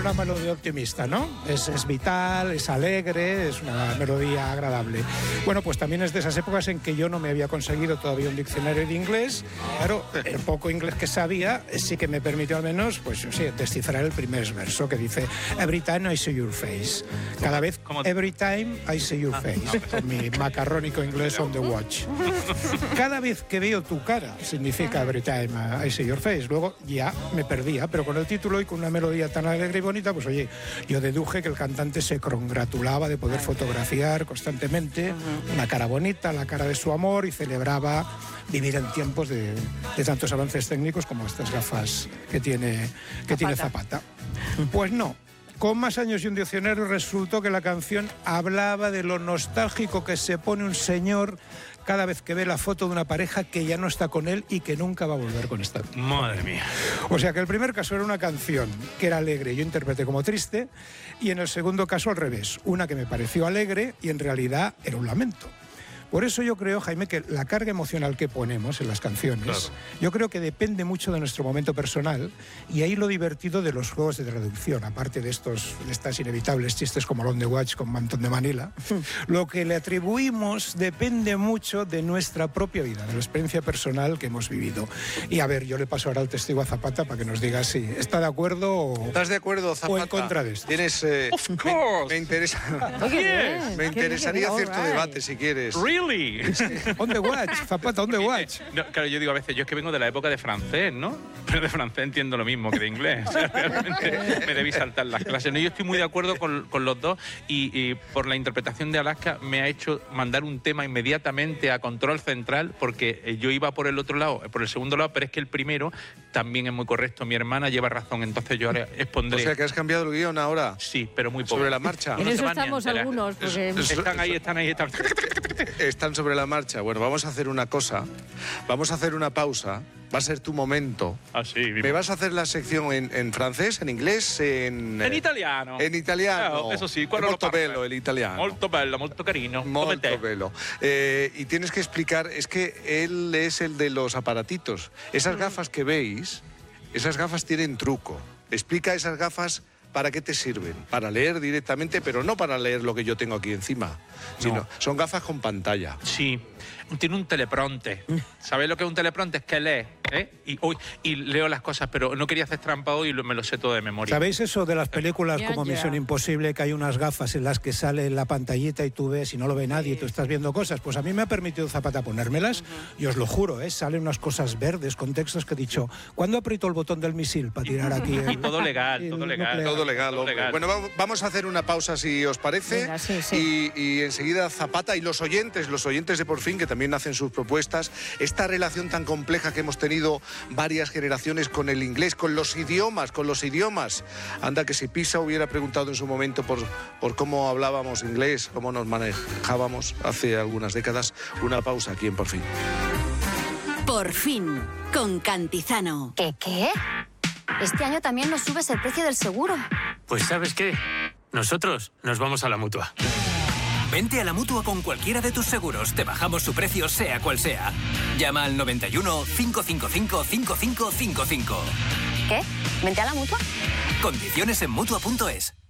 una melodía optimista, ¿no? Es vital, es alegre, es una melodía agradable. Bueno, pues también es de esas épocas en que yo no me había conseguido todavía un diccionario de inglés. Claro, el poco inglés que sabía sí que me permitió al menos, pues sí, descifrar el primer verso que dice Every time I see your face. Cada vez, every time I see your face. Con mi macarrónico inglés on the watch. Cada vez que veo tu cara significa every time I see your face. Luego ya me perdía, pero con el título y con una melodía tan alegre y bonita, pues oye, yo deduje que el cantante se congratulaba de poder fotografiar constantemente una cara bonita, la cara de su amor, y celebraba vivir en tiempos de tantos avances técnicos como estas gafas que tiene Zapata. Pues no. Con más años y un diccionario resultó que la canción hablaba de lo nostálgico que se pone un señor cada vez que ve la foto de una pareja que ya no está con él y que nunca va a volver con esta. Madre mía. O sea que el primer caso era una canción que era alegre, yo interpreté como triste, y en el segundo caso al revés, una que me pareció alegre y en realidad era un lamento. Por eso yo creo, Jaime, que la carga emocional que ponemos en las canciones, claro, yo creo que depende mucho de nuestro momento personal, y ahí lo divertido de los juegos de traducción, aparte de estas inevitables chistes como el On the Watch con Mantón de Manila, lo que le atribuimos depende mucho de nuestra propia vida, de la experiencia personal que hemos vivido. Y a ver, yo le paso ahora al testigo a Zapata para que nos diga si está de acuerdo o... ¿Estás de acuerdo, Zapata? O en contra de esto. Tienes... Of course. Me interesaría cierto debate, si quieres. Really? On the watch, Zapata, on the watch. No, claro, yo digo a veces, yo es que vengo de la época de francés, ¿no? Pero de francés entiendo lo mismo que de inglés. O sea, realmente me debí saltar las clases. No, yo estoy muy de acuerdo con los dos, y por la interpretación de Alaska me ha hecho mandar un tema inmediatamente a Control Central, porque yo iba por el otro lado, por el segundo lado, pero es que el primero también es muy correcto. Mi hermana lleva razón, entonces yo ahora expondré. O sea, que has cambiado el guión ahora. Sí, pero muy poco. Sobre la marcha. En eso estamos algunos, porque... Están ahí. Están sobre la marcha. Bueno, vamos a hacer una cosa. Vamos a hacer una pausa. Va a ser tu momento. Ah, sí. Me vas a hacer la sección en francés, en inglés, en italiano. En italiano. Claro, eso sí. Molto bello el italiano. Molto bello, molto carino. Molto bello. Y tienes que explicar, es que él es el de los aparatitos. Esas gafas que veis, esas gafas tienen truco. Explica esas gafas. ¿Para qué te sirven? Para leer directamente, pero no para leer lo que yo tengo aquí encima, sino son gafas con pantalla. Sí, tiene un teleprompter. ¿Sabéis lo que es un teleprompter? Es que lee, y leo las cosas, pero no quería hacer trampa hoy y me lo sé todo de memoria. ¿Sabéis eso de las películas como Misión Imposible, que hay unas gafas en las que sale la pantallita y tú ves y no lo ve nadie y tú estás viendo cosas? Pues a mí me ha permitido Zapata ponérmelas, y os lo juro, salen unas cosas verdes con textos que he dicho, ¿cuándo aprieto el botón del misil para tirar aquí? Y todo legal, todo legal. Bueno, vamos a hacer una pausa, si os parece. Venga, sí. Y enseguida Zapata y los oyentes de Por Fin, que también hacen sus propuestas. Esta relación tan compleja que hemos tenido varias generaciones con el inglés, con los idiomas. Anda, que si Pisa hubiera preguntado en su momento por cómo hablábamos inglés, cómo nos manejábamos hace algunas décadas. Una pausa aquí en Por Fin. Por Fin, con Cantizano. ¿Qué? Este año también nos subes el precio del seguro. Pues ¿sabes qué? Nosotros nos vamos a la Mutua. Vente a la Mutua con cualquiera de tus seguros. Te bajamos su precio, sea cual sea. Llama al 91 555 5555. ¿Qué? ¿Vente a la Mutua? Condiciones en Mutua.es.